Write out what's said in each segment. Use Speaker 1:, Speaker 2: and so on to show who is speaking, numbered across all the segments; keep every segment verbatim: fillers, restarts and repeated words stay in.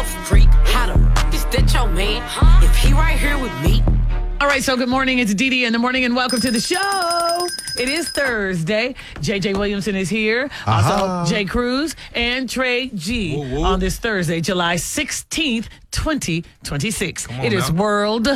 Speaker 1: off freak. How the is that your man? If he right here with me.
Speaker 2: All right, so good morning. It's Dee Dee in the morning, and welcome to the show. It is Thursday. J J Williamson is here. Also,
Speaker 3: Uh-huh.
Speaker 2: Jay Cruz and Trey G
Speaker 3: Woo, woo.
Speaker 2: on this Thursday, July sixteenth, twenty twenty-six.
Speaker 3: Come on
Speaker 2: It is
Speaker 3: now.
Speaker 2: World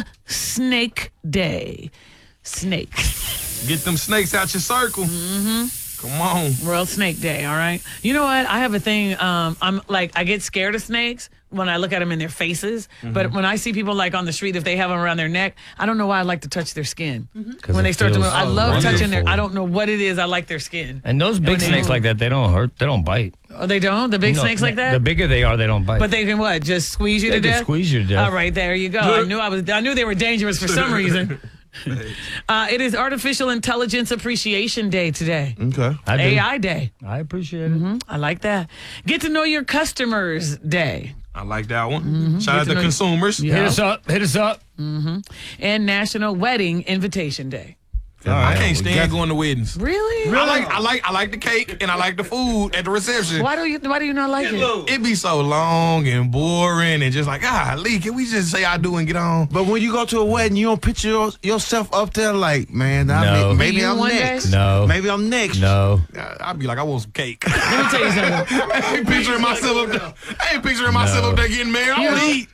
Speaker 2: Snake Day. Snake.
Speaker 3: Get them snakes out your circle. Mm-hmm. Come on.
Speaker 2: World Snake Day, all right? You know what? I have a thing. Um, I'm like, I get scared of snakes when I look at them in their faces.
Speaker 3: Mm-hmm.
Speaker 2: But when I see people like on the street, if they have them around their neck, I don't know why I like to touch their skin.
Speaker 4: Mm-hmm.
Speaker 2: When they
Speaker 4: it
Speaker 2: start to
Speaker 4: feels
Speaker 2: move, I love
Speaker 4: wonderful.
Speaker 2: touching their, I don't know what it is. I like their skin.
Speaker 4: And those big
Speaker 2: they
Speaker 4: snakes
Speaker 2: move.
Speaker 4: like that, they don't hurt. They don't bite.
Speaker 2: Oh, they don't? The big
Speaker 4: No,
Speaker 2: snakes like that?
Speaker 4: The bigger they are, they don't bite.
Speaker 2: But they can what? Just squeeze you
Speaker 4: They
Speaker 2: to
Speaker 4: can
Speaker 2: death?
Speaker 4: squeeze you to death.
Speaker 2: All right, there you go. I knew I was. I knew they were dangerous for some reason. Uh, it is Artificial Intelligence Appreciation Day today.
Speaker 3: Okay.
Speaker 4: I do.
Speaker 2: A I Day.
Speaker 4: I appreciate it.
Speaker 2: I like that. Get to know your customers day.
Speaker 3: I like that one. Shout out
Speaker 2: to
Speaker 3: to
Speaker 2: know-
Speaker 3: consumers.
Speaker 4: Hit us up. Hit us up.
Speaker 2: And National Wedding Invitation Day.
Speaker 3: All right. I can't stand going to weddings.
Speaker 2: Really?
Speaker 3: I like I like I like the cake and I like the food at the reception.
Speaker 2: Why do you Why do you not like it?
Speaker 3: It be so long and boring and just like, ah, Lee, can we just say I do and get on?
Speaker 5: But when you go to a wedding, you don't picture your, yourself up there like, man, I
Speaker 4: No.
Speaker 5: may, maybe
Speaker 2: You
Speaker 5: I'm
Speaker 2: one
Speaker 5: next.
Speaker 2: day?
Speaker 4: No.
Speaker 5: Maybe I'm next.
Speaker 4: No.
Speaker 3: I'd be like, I want some cake.
Speaker 2: Let me tell you something.
Speaker 3: I ain't picturing myself up there. I ain't picturing myself
Speaker 4: No.
Speaker 3: up there getting married. I want to eat.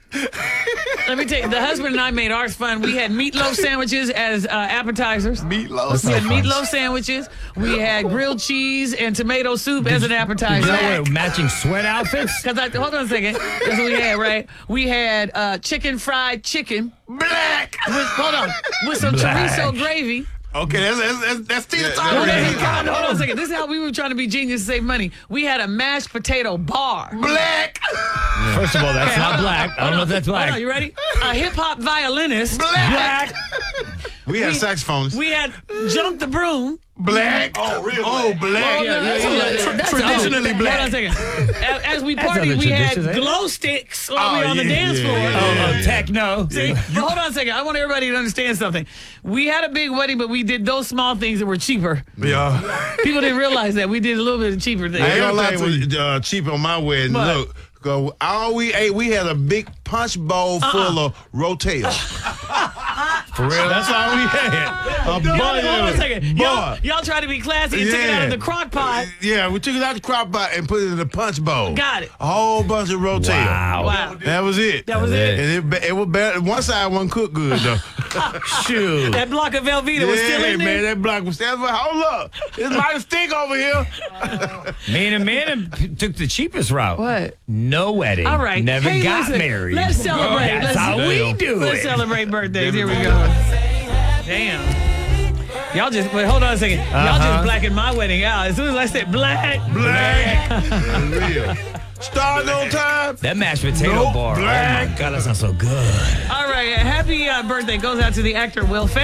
Speaker 2: Let me tell you. The husband and I made ours fun. We had meatloaf sandwiches as uh, appetizers.
Speaker 3: Meatloaf.
Speaker 2: We had
Speaker 4: fun.
Speaker 2: meatloaf sandwiches. We had grilled cheese and tomato soup as an
Speaker 4: You
Speaker 2: appetizer.
Speaker 4: know what? Matching sweat outfits?
Speaker 2: Cause I, hold on a second. That's what we had, right? We had uh, chicken fried chicken.
Speaker 3: Black.
Speaker 2: With, hold on. With some
Speaker 4: Black.
Speaker 2: chorizo gravy.
Speaker 3: Okay, that's that's that's, that's Tina
Speaker 5: Yeah,
Speaker 3: Turner.
Speaker 2: Hold on, a
Speaker 5: Yeah.
Speaker 2: second, hold on, hold on a second. This is how we were trying to be genius to save money. We had a mashed potato bar.
Speaker 3: Black.
Speaker 4: First of all, that's
Speaker 2: Okay,
Speaker 4: not
Speaker 2: hold on.
Speaker 4: black. I don't know if that's
Speaker 2: Hold on,
Speaker 4: black.
Speaker 2: you ready? A hip hop violinist.
Speaker 3: Black.
Speaker 5: We had
Speaker 2: We-
Speaker 5: saxophones.
Speaker 2: We had Jump the Broom.
Speaker 3: Black. Oh, really? Oh, black.
Speaker 2: Oh, no, that's
Speaker 3: yeah,
Speaker 2: a-
Speaker 3: yeah.
Speaker 2: that's a-
Speaker 3: Traditionally
Speaker 2: Hold
Speaker 3: black.
Speaker 2: on a second. As, as we
Speaker 4: That's
Speaker 2: partied,
Speaker 4: other
Speaker 2: we had
Speaker 4: traditions, ain't it?
Speaker 2: glow sticks while we
Speaker 3: Oh,
Speaker 2: were on the
Speaker 3: yeah,
Speaker 2: dance
Speaker 3: yeah,
Speaker 2: floor.
Speaker 3: yeah.
Speaker 4: Oh, oh, techno.
Speaker 2: See, but hold on a second. I want everybody to understand something. We had a big wedding, but we did those small things that were cheaper.
Speaker 3: Yeah.
Speaker 2: People didn't realize that. We did a little bit of cheaper things.
Speaker 5: I ain't gonna lie
Speaker 3: Everything
Speaker 5: to you, uh, cheap on my wedding.
Speaker 2: What?
Speaker 5: Look, go, all we ate, we had a big punch bowl
Speaker 2: Uh-uh.
Speaker 5: full of Rotel.
Speaker 4: For real? That's all we had.
Speaker 5: A
Speaker 2: Hold
Speaker 5: bunch
Speaker 2: on a
Speaker 5: of
Speaker 2: second. Y'all,
Speaker 5: boy.
Speaker 2: y'all try to be classy and took it out of the crock pot.
Speaker 5: Yeah, we took it out the crock pot and put it in the punch bowl.
Speaker 2: Got it.
Speaker 5: A whole bunch of Rotel.
Speaker 4: Wow.
Speaker 2: Wow.
Speaker 5: That was it.
Speaker 2: That was
Speaker 4: That's
Speaker 2: it.
Speaker 4: it.
Speaker 5: And it, ba- it was bad. One side wasn't cooked good though. Shoot.
Speaker 2: That block of Velveeta was still
Speaker 5: Yeah,
Speaker 2: in there.
Speaker 5: man, that block was still. Hold up, it's mighty stink over here.
Speaker 4: Me and Amanda p- took the cheapest route.
Speaker 2: What?
Speaker 4: No wedding.
Speaker 2: All right.
Speaker 4: Never
Speaker 2: Hey,
Speaker 4: got
Speaker 2: listen,
Speaker 4: married.
Speaker 2: let's celebrate.
Speaker 4: That's
Speaker 2: Let's-
Speaker 4: how we do
Speaker 2: Let's
Speaker 4: it.
Speaker 2: celebrate birthdays. Here we go. Damn. Y'all just, wait, hold on a second. Y'all
Speaker 4: Uh-huh.
Speaker 2: just blacking my wedding out. As soon as I said black,
Speaker 5: Black. For real. Starting on time.
Speaker 4: That mashed potato
Speaker 5: Nope,
Speaker 4: bar. Oh
Speaker 5: black.
Speaker 4: my God, that sounds so good.
Speaker 2: All right. Happy uh, birthday goes out to the actor Will Ferrell.